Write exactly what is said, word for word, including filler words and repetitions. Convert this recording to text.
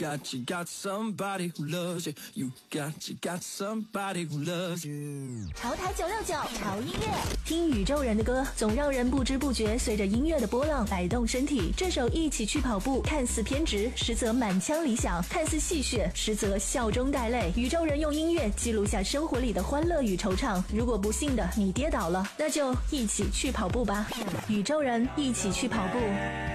got, you got somebody who loves you. You got, you got somebody who loves you. 潮台九六九潮音乐，听宇宙人的歌，总让人不知不觉随着音乐的波浪摆动身体。这首《一起去跑步》看似偏执，实则满腔理想；看似戏谑，实则笑中带泪。宇宙人用音乐记录下生活里的欢乐与惆怅。如果不幸的你跌倒了，那就一起去跑步吧。宇宙人一起去跑步。